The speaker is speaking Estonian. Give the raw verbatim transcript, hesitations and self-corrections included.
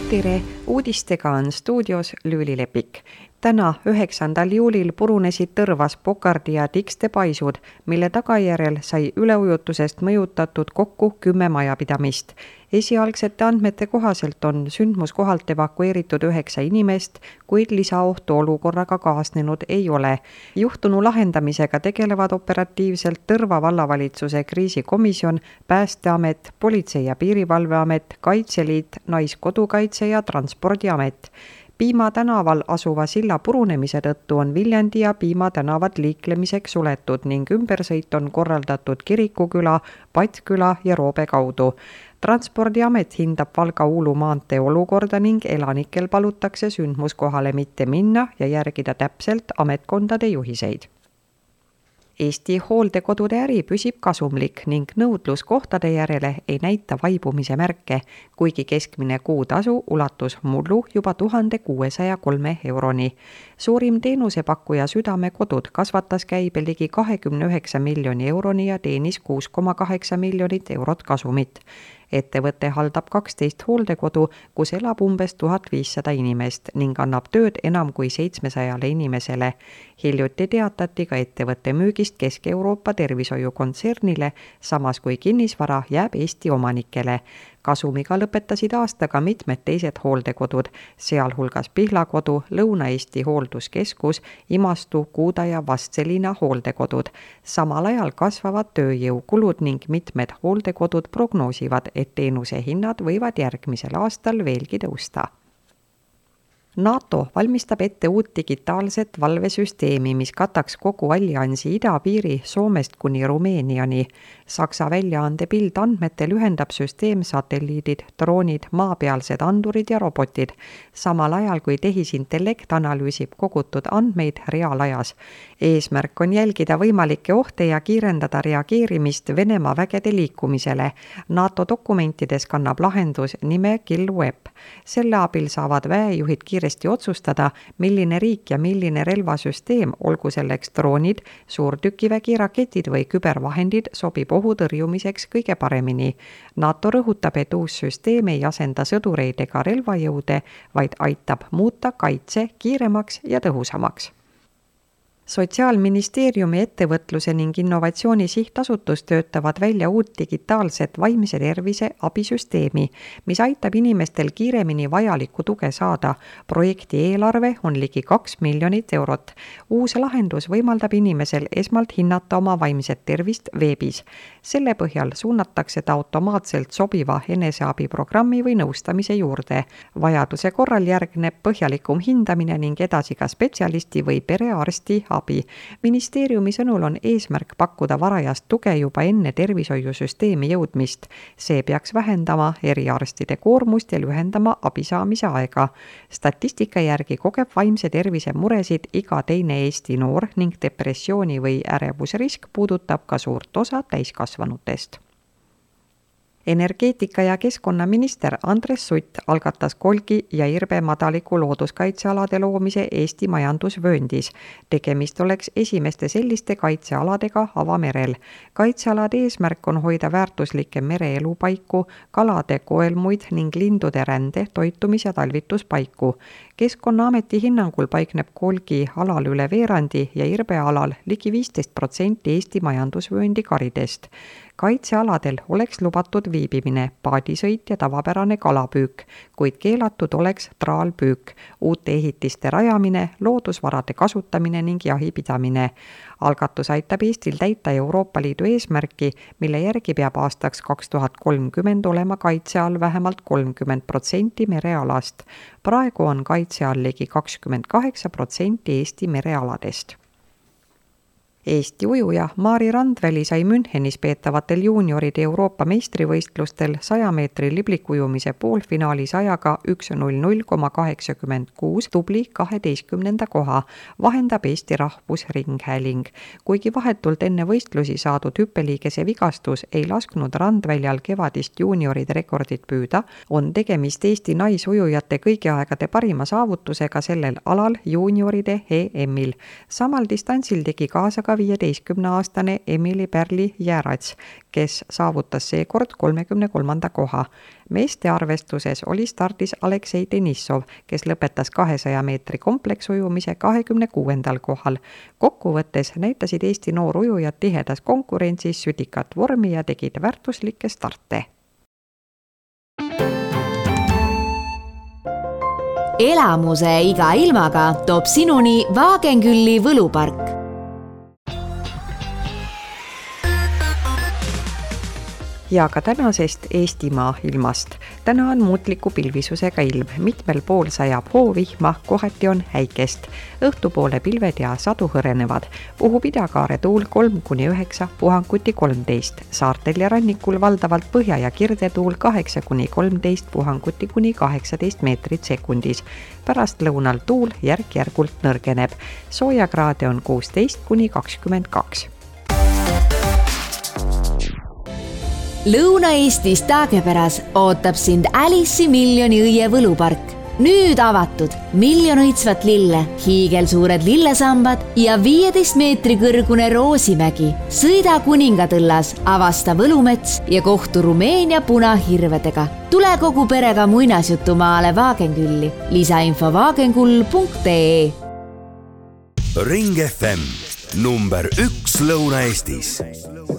tere, uudistega on stuudios Lüüli Lepik. Täna üheksandal juulil purunesid Tõrvas Pokardi ja Tikste paisud, mille tagajärjel sai üleujutusest mõjutatud kokku kümme majapidamist. Esialgsete andmete kohaselt on sündmuskohalt evakueeritud üheksa inimest, kuid lisaohtu olukorraga kaasnenud ei ole. Juhtunu lahendamisega tegelevad operatiivselt Tõrva vallavalitsuse kriisikomisjon, Päästeamet, Politsei- ja Piirivalveamet, Kaitseliit, Naiskodukaitse ja Transpordiamet. Piima tänaval asuva silla purunemise tõttu on Viljandi ja Piima tänavad liiklemiseks suletud ning ümbersõit on korraldatud Kirikuküla, Patküla ja Roobe kaudu. Transpordiamet hindab Valga-Uulu maantee olukorda ning elanikel palutakse sündmuskohale mitte minna ja järgida täpselt ametkondade juhiseid. Eesti hooldekodude äri püsib kasumlik ning nõudlus kohtade järele ei näita vaibumise märke, kuigi keskmine kuutasu ulatus mullu juba tuhande kuuesaja kolme euroni. Suurim teenusepakkuja Südamekodud kasvatas käibe ligi kahekümne üheksa miljoni euroni ja teenis kuus koma kaheksa miljonit eurot kasumit. Ettevõte haldab kaksteist hooldekodu, kus elab umbes tuhat viissada inimest ning annab tööd enam kui seitsmesajale inimesele. Hiljuti teatati ka ettevõtte müügist Kesk-Euroopa tervishoiukontsernile, samas kui kinnisvara jääb Eesti omanikele. Kasumiga lõpetasid aastaga mitmed teised hooldekodud, sealhulgas Pihlakodu, Lõuna-Eesti hoolduskeskus, Imastu, Kuuda ja Vastseliina hooldekodud. Samal ajal kasvavad tööjõukulud ning mitmed hooldekodud prognoosivad, et teenuse hinnad võivad järgmisel aastal veelgi tõusta. NATO valmistab ette uut digitaalset valvesüsteemi, mis kataks kogu alliansi idapiiri Soomest kuni Rumeeniani. Saksa väljaande Bild andmetel ühendab süsteem satelliidid, droonid, maapealsed andurid ja robotid, samal ajal kui tehisintellekt analüüsib kogutud andmeid reaalajas. Eesmärk on jälgida võimalikke ohte ja kiirendada reageerimist Venemaa vägede liikumisele. NATO dokumentides kannab lahendus nime KillWeb. Selle abil saavad väejuhid kiiresti otsustada, milline riik ja milline relvasüsteem, olgu selleks droonid, suurtükivägi, raketid või kübervahendid, sobib ohu tõrjumiseks kõige paremini. NATO rõhutab, et uus süsteem ei asenda sõdureid ega relvajõude, vaid aitab muuta kaitse kiiremaks ja tõhusamaks. Sotsiaalministeeriumi ettevõtluse ning innovatsiooni sihtasutus töötavad välja uut digitaalset vaimse tervise abisüsteemi, mis aitab inimestel kiiremini vajalikku tuge saada. Projekti eelarve on ligi kaks miljonit eurot. Uus lahendus võimaldab inimesel esmalt hinnata oma vaimset tervist veebis. Selle põhjal suunatakse ta automaatselt sobiva eneseabiprogrammi või nõustamise juurde. Vajaduse korral järgneb põhjalikum hindamine ning edasi ka spetsialisti või perearsti abi. Ministeeriumi sõnul on eesmärk pakkuda varajast tuge juba enne tervishoiusüsteemi jõudmist. See peaks vähendama eriarstide koormust ja lühendama abisaamise aega. Statistika järgi kogeb vaimse tervise muresid iga teine Eesti noor ning depressiooni või ärevusrisk puudutab ka suurt osa täiskasvanutest. Energeetika- ja keskkonnaminister Andres Sutt algatas Kolgi ja Irbe madaliku looduskaitsealade loomise Eesti majandusvööndis. Tegemist oleks esimeste selliste kaitsealadega avamerel. Kaitsealade eesmärk on hoida väärtuslikke mereelupaiku, kalade koelmuid ning lindude rände, toitumis- ja talvituspaiku. Keskkonnaameti hinnangul paikneb Kolgi alal üle veerandi ja Irbe alal ligi viisteist protsenti Eesti majandusvööndi karidest. Kaitsealadel oleks lubatud viibimine, paadisõit ja tavapärane kalapüük, kuid keelatud oleks traalpüük, uute ehitiste rajamine, loodusvarade kasutamine ning jahipidamine. Algatus aitab Eestil täita Euroopa Liidu eesmärki, mille järgi peab aastaks kaks tuhat kolmkümmend olema kaitse all vähemalt kolmkümmend protsenti merealast. Praegu on kaitse all ligi kakskümmend kaheksa protsenti Eesti merealadest. Eesti ujuja Maari Randväli sai Münchenis peetavatel juunioride Euroopa meistrivõistlustel saja meetri liblikujumise poolfinaalis ajaga üks null null koma kaheksakümmend kuus tubli kaheteistkümnenda koha, vahendab Eesti Rahvusringhääling. Kuigi vahetult enne võistlusi saadud hüppeliigese vigastus ei lasknud Randväljal kevadist juunioride rekordit püüda, on tegemist Eesti naisujujate kõigi aegade parima saavutusega sellel alal juunioride E M-il. Samal distantsil tegi kaasa ka ka viieteistkümneaastane Emily Perli Järats, kes saavutas seekord kolmekümne kolmanda koha. Meeste arvestuses oli stardis Aleksei Denissov, kes lõpetas kahesaja meetri kompleksujumise kahekümne kuuendal kohal. Kokkuvõttes näitasid Eesti noorujujad tihedas konkurentsis südikat vormi ja tegid väärtuslikke starte. Elamuse iga ilmaga toob sinuni Wagenkülli võlupark. Ja ka tänasest Eestimaa ilmast. Täna on muutliku pilvisusega ilm, mitmel pool sajab hoovihma, kohati on häikest. Õhtupoole pilved ja sadu hõrenevad. Puhub idakaare tuul kolm kuni üheksa, puhanguti kolmteist. Saartel ja rannikul valdavalt põhja- ja kirdetuul kaheksa kuni kolmteist, puhanguti kuni kaheksateist meetrit sekundis. Pärast lõunal tuul järk-järgult nõrgeneb. Soojakraade on kuusteist kuni kakskümmend kaks. Lõuna-Eestis Taagepäras ootab sind Alice'i miljoni õie võlupark. Nüüd avatud miljon õitsvat lille, hiigelsuured lillesambad ja viieteist meetri kõrgune Roosimägi. Sõida Kuningatõllas, avasta võlumets ja kohtu Rumeenia punahirvedega. Tule kogu perega muinasjutumaale Wagenkülli. Lisainfo wagenkull punkt ee. Ring F M number üks Lõuna-Eestis.